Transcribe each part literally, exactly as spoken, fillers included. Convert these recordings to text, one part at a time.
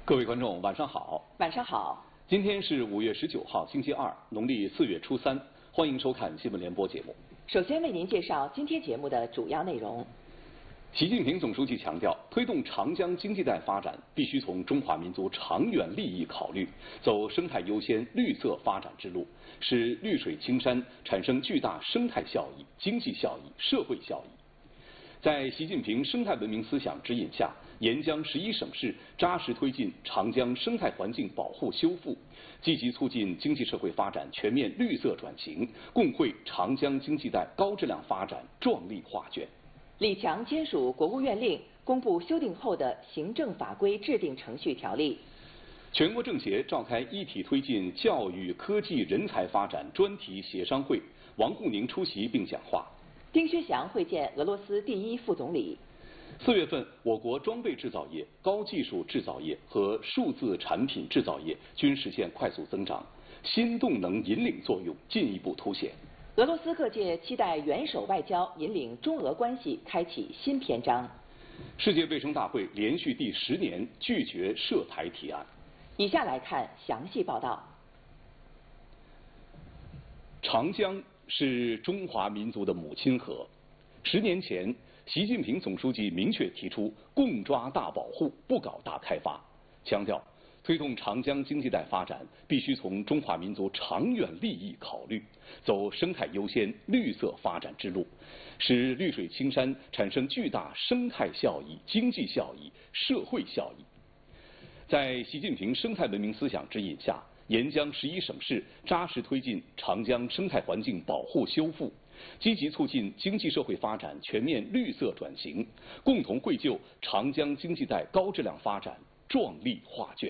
各位观众，晚上好。 晚上好。 今天是五月十九号，星期二，农历四月初三。欢迎收看新闻联播节目。 首先为您介绍今天节目的主要内容。 习近平总书记强调，推动长江经济带发展，必须从中华民族长远利益考虑，走生态优先、绿色发展之路，使绿水青山产生巨大生态效益、经济效益、社会效益。在习近平生态文明思想指引下，沿江十一省市扎实推进长江生态环境保护修复，积极促进经济社会发展全面绿色转型，共绘长江经济带高质量发展壮丽画卷。 李强签署国务院令，公布修订后的行政法规制定程序条例。 全国政协召开一体推进教育科技人才发展专题协商会，王沪宁出席并讲话。 丁薛祥会见俄罗斯第一副总理。 四月份，我国装备制造业、高技术制造业和数字产品制造业均实现快速增长，新动能引领作用进一步凸显。 俄罗斯各界期待元首外交引领中俄关系开启新篇章。 世界卫生大会连续第十年拒绝涉台提案。 以下来看详细报道。 长江是中华民族的母亲河。十年前，习近平总书记明确提出共抓大保护，不搞大开发，强调推动长江经济带发展必须从中华民族长远利益考虑，走生态优先、绿色发展之路，使绿水青山产生巨大生态效益、经济效益、社会效益。在习近平生态文明思想指引下，沿江十一省市扎实推进长江生态环境保护修复，积极促进经济社会发展全面绿色转型，共同绘就长江经济带高质量发展壮丽画卷。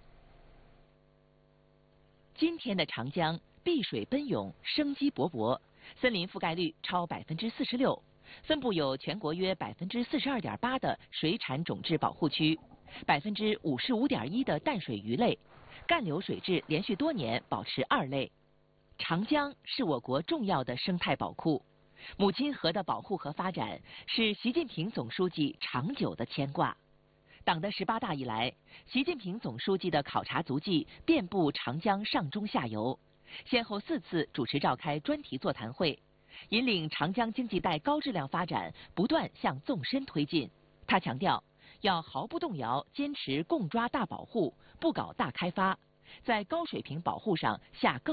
今天的长江碧水奔涌，生机勃勃，森林覆盖率超百分之四十六，分布有全国约百分之四十二点八的水产种质保护区，百分之五十五点一的淡水鱼类。干流水质连续多年保持二类。长江是我国重要的生态宝库，母亲河的保护和发展是习近平总书记长久的牵挂。党的十八大以来，习近平总书记的考察足迹遍布长江上中下游，先后四次主持召开专题座谈会，引领长江经济带高质量发展不断向纵深推进。他强调，要毫不动摇坚持共抓大保护，不搞大开发，在高水平保护上下更